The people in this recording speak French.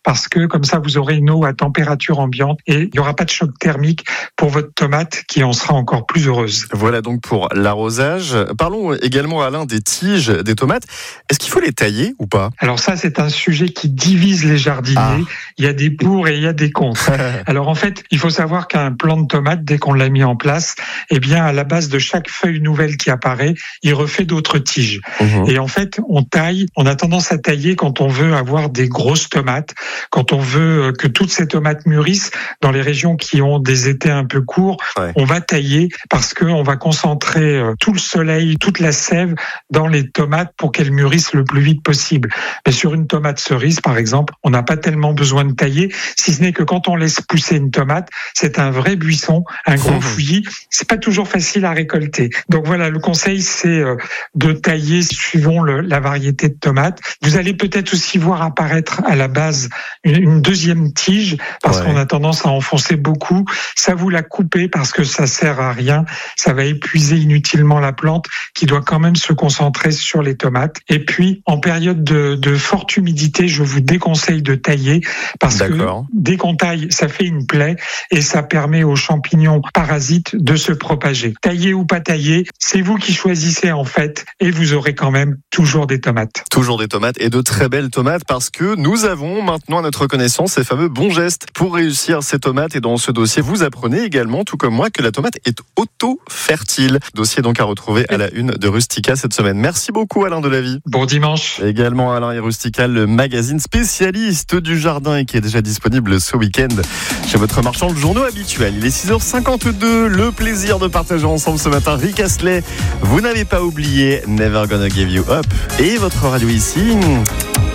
parce que comme ça, vous aurez une eau à température ambiante et il n'y aura pas de choc thermique pour votre tomate qui en sera encore plus heureuse. Voilà donc pour l'arrosage. Parlons également, Alain, des tiges des tomates. Est-ce qu'il faut les tailler ou pas ? Alors ça, c'est un sujet qui divise les jardiniers. Il y a des pour et il y a des contre. Alors en fait, il faut savoir qu'un plant de tomate, dès qu'on l'a mis en place, eh bien à la base de chaque feuille nouvelle qui apparaît, il refait d'autres tiges. Et en fait, on a tendance à tailler quand on veut avoir des grosses tomates, quand on veut que toutes ces tomates mûrissent. Dans les régions qui ont des étés un peu courts, on va tailler parce qu'on va concentrer tout le soleil, toute la sève dans les tomates pour qu'elles mûrissent le plus vite possible. Mais sur une tomate cerise, par exemple, on n'a pas tellement besoin de tailler, si ce n'est que quand on laisse pousser une tomate, c'est un vrai buisson, un gros fouillis. C'est pas toujours facile à récolter. Donc voilà, le conseil, c'est de tailler suivant la variété de tomates. Vous allez peut-être aussi voir apparaître à la base une deuxième tige parce qu'on a tendance à enfoncer beaucoup. Ça, vous la coupez parce que ça sert à rien. Ça va épuiser inutilement la plante qui doit quand même se concentrer sur les tomates. Et puis, en période de forte humidité, je vous déconseille de tailler parce que dès qu'on taille, ça fait une plaie et ça permet aux champignons parasites de se propager. Tailler ou pas tailler, c'est vous qui choisissez en fait et vous aurez quand même toujours des tomates. Toujours des tomates et de très belles tomates parce que nous avons maintenant à notre connaissance ces fameux bons gestes pour réussir ces tomates. Et dans ce dossier, vous apprenez également, tout comme moi, que la tomate est auto-fertile. Dossier donc à retrouver à la une de Rustica cette semaine. Merci beaucoup Alain Delavie. Bon dimanche. Également Alain et Rustica, le magazine spécialiste du jardin et qui est déjà disponible ce week-end chez votre marchand de journaux habituel. Il est 6h52, le plaisir de partager ensemble ce matin Rick Astley. Vous n'avez pas oublié Never Gonna Give You Up et votre radio ici.